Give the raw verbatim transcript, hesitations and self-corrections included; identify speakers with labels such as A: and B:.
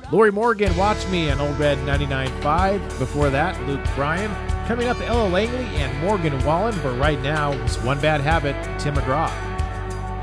A: Lori Morgan, Watch Me on Old Red ninety-nine point five. Before that, Luke Bryan. Coming up, Ella Langley and Morgan Wallen. But right now, it's One Bad Habit, Tim McGraw.